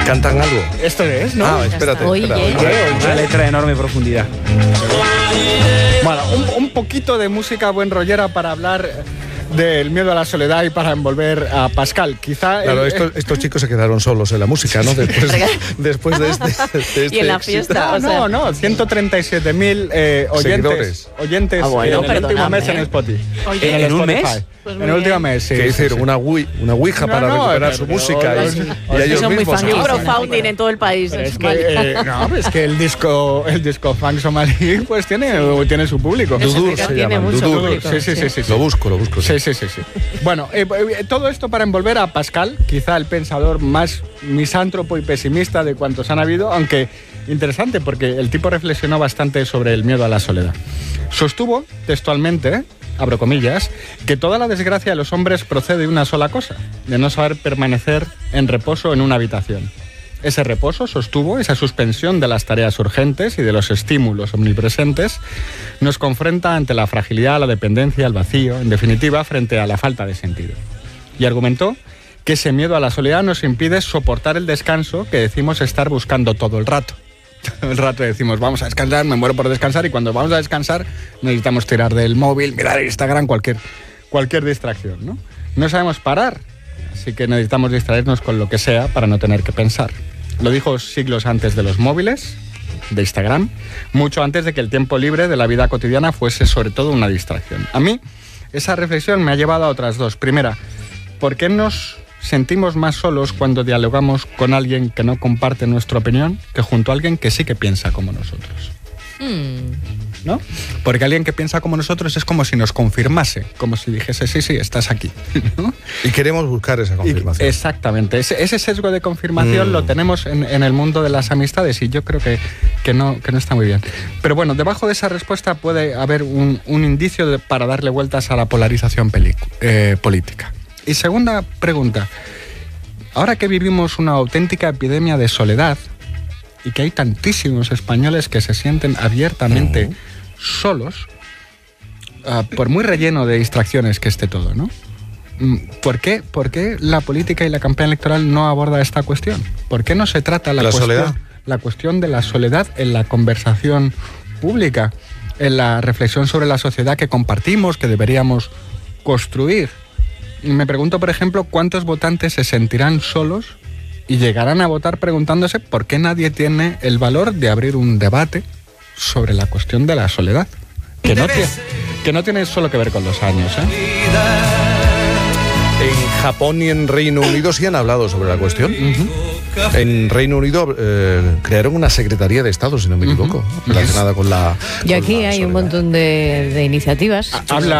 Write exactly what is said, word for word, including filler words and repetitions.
¿Cantan algo? Esto es, ¿no? Ah, espérate, Oye. espérate. Oye, oye. Una letra de enorme profundidad. Bueno, un, un poquito de música buen rollera para hablar del miedo a la soledad y para envolver a Pascal. Quizá Claro, el- estos, estos chicos se quedaron solos en la música, ¿no? Después, después de este, de este Y en la éxito. fiesta. No, o sea- no, no, ciento treinta y siete mil eh, oyentes, Seguidores. oyentes Ah, bueno, en el último perdóname, mes en ¿eh? Spotify. Oye, el ¿en un Spotify. mes? Pues en muy el último bien. mes, sí. ¿Qué sí, decir? sí. Una, Wii, una Ouija No, para no, recuperar pero- su pero- música y, oye, y oye, ellos Son muy mismos. fan. New sí, sí. crowdfunding en todo el país. Pero en es que, Somalia. eh, no, es que el disco, el disco funk somalí pues tiene, tiene su público. Eso Dudur sí, se tiene llaman, mucho Dudur. público, Sí, sí, sí, sí, sí. Lo busco, lo busco. Sí, sí, sí, sí. Bueno, eh, eh, todo esto para envolver a Pascal, quizá el pensador más misántropo y pesimista de cuantos han habido, aunque interesante porque el tipo reflexionó bastante sobre el miedo a la soledad. Sostuvo textualmente, abro comillas, que toda la desgracia de los hombres procede de una sola cosa, de no saber permanecer en reposo en una habitación. Ese reposo, sostuvo, esa suspensión de las tareas urgentes y de los estímulos omnipresentes, nos confronta ante la fragilidad, la dependencia, el vacío, en definitiva, frente a la falta de sentido. Y argumentó que ese miedo a la soledad nos impide soportar el descanso que decimos estar buscando todo el rato. Todo el rato decimos, vamos a descansar, me muero por descansar, y cuando vamos a descansar necesitamos tirar del móvil, mirar Instagram, cualquier, cualquier distracción, ¿no? No sabemos parar, así que necesitamos distraernos con lo que sea para no tener que pensar. Lo dijo siglos antes de los móviles, de Instagram, mucho antes de que el tiempo libre de la vida cotidiana fuese sobre todo una distracción. A mí, esa reflexión me ha llevado a otras dos. Primera, ¿por qué nos sentimos más solos cuando dialogamos con alguien que no comparte nuestra opinión que junto a alguien que sí que piensa como nosotros? Mm. ¿No? Porque alguien que piensa como nosotros es como si nos confirmase, como si dijese, sí, sí, estás aquí, ¿no? Y queremos buscar esa Y- confirmación. exactamente. Ese, ese sesgo de confirmación Mm. lo tenemos en, en el mundo de las amistades y yo creo que, que, no, que no está muy bien. Pero bueno, debajo de esa respuesta puede haber un, un indicio de- para darle vueltas a la polarización pelicu- eh, política. Y segunda pregunta. Ahora que vivimos una auténtica epidemia de soledad y que hay tantísimos españoles que se sienten abiertamente solos, ah, por muy relleno de distracciones que esté todo, ¿no? Mm, ¿Por qué, ¿Por qué la política y la campaña electoral no aborda esta cuestión? ¿Por qué no se trata la, ¿La cuestión, soledad? la cuestión de la soledad en la conversación pública, en la reflexión sobre la sociedad que compartimos, que deberíamos construir? Y me pregunto, por ejemplo, ¿cuántos votantes se sentirán solos y llegarán a votar preguntándose por qué nadie tiene el valor de abrir un debate sobre la cuestión de la soledad? Que no, tiene, que no tiene solo que ver con los años, ¿eh? En Japón y en Reino Unido sí han hablado sobre la cuestión. En Reino Unido eh, crearon una Secretaría de Estado, si no me equivoco, relacionada con la. Y con aquí la hay un soledad. montón de, de iniciativas. Habla